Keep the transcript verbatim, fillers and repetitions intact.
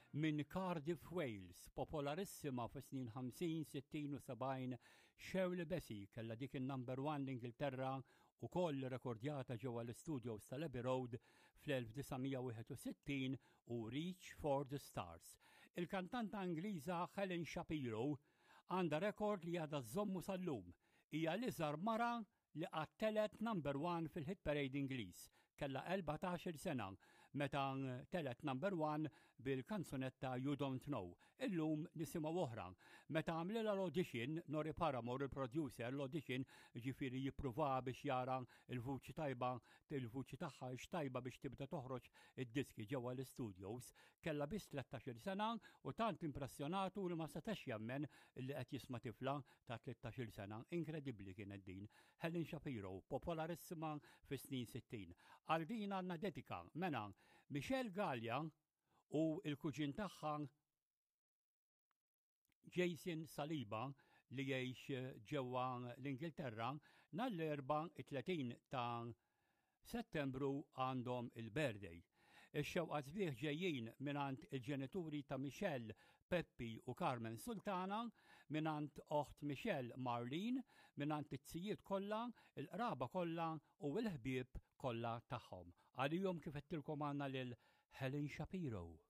minn Cardiff, Wales, popolarissima fi snin ħamsin, sittin u sebgħin, Shirley Bassey kellha dik il-number one l-Ingilterra u koll rekordjata ġewwa l-studios tal-Abbey Road fl-elf-tisa' u Reach for the Stars. Il-kantanta Ingliża Helen Shapiro għandha rekord li għadha żommu sal-lum. Hija l-iżgħar mara li għattelet number one fil-hit parade Ingliż. Kella erbatax-il sena meta telet number one bil-kanzunetta You Don't Know. Illum nisimgħu oħra. Meta għamlilha l-audition, Nori Paramore, il-producer, l-audition ġifieri jippruva biex jara il-vuċi tajba, il-vuċi tagħha x'tajba biex tibda toħroġ id-diski ġewwa l-studios. Kella biss tlettax-il sena u tant impressjonatu li ma setax jemmen li qed jisma' tifla ta' tlettax-il sena. Inkredibbli kienet din. Helen Shapiro, popolarissima fis-snin sittin. Għal din għandna dedika mena Michelle Gallia u il-kuġin tagħha Jason Saliba li jgħix ġewwa l-Ingilterra nhar l-erba' tletin ta' Settembru għandhom il-birthday. Ix-xewqa sbieħ ġejjin mingħand il-ġenituri ta' Michelle, Peppi u Carmen Sultana, mingħand oħt Michelle Marlene, mingħand it-tzijiet kollha, il-qraba kollha u l-ħbieb kollha tagħhom. Għalihom kif qedtilkom għandna lil Helen Shapiro.